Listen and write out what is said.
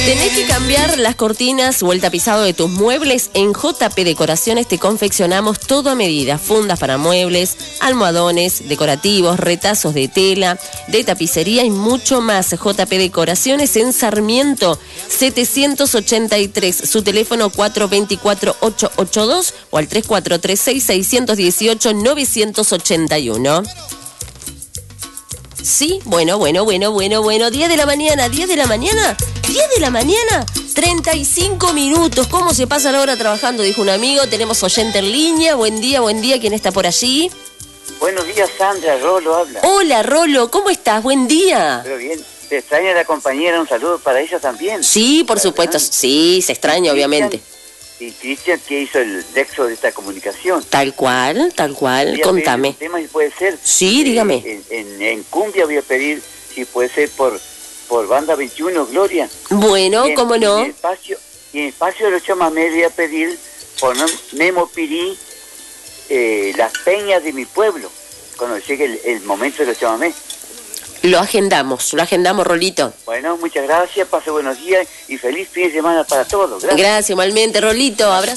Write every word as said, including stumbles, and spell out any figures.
¿Tenés que cambiar las cortinas o el tapizado de tus muebles? En J P Decoraciones te confeccionamos todo a medida. Fundas para muebles, almohadones, decorativos, retazos de tela, de tapicería y mucho más. J P Decoraciones en Sarmiento setecientos ochenta y tres. Su teléfono cuatro dos cuatro, ocho ocho dos o al tres cuatro tres seis, seis uno ocho, nueve ocho uno. Sí, bueno, bueno, bueno, bueno, bueno. diez de la mañana, diez de la mañana, diez de la mañana, treinta y cinco minutos. ¿Cómo se pasa la hora trabajando? Dijo un amigo. Tenemos oyente en línea. Buen día, buen día. ¿Quién está por allí? Buenos días, Sandra. Rolo habla. Hola, Rolo. ¿Cómo estás? Buen día. Pero bien. ¿Te extraña la compañera? Un saludo para ella también. Sí, por supuesto. Sí, se extraña, obviamente. Y Cristian, que hizo el nexo de esta comunicación. Tal cual, tal cual. Contame. Un tema si puede ser. Sí, eh, dígame. En, en, en cumbia voy a pedir si puede ser por por Banda veintiuno, Gloria. Bueno, en, cómo no. Y en el espacio, y en el espacio de los chamamés voy a pedir por Nemo Pirí, eh, Las Peñas de mi pueblo, cuando llegue el, el momento de los chamamés. Lo agendamos, lo agendamos, Rolito. Bueno, muchas gracias, pase buenos días y feliz fin de semana para todos. Gracias. Gracias, igualmente, Rolito. Abrazo.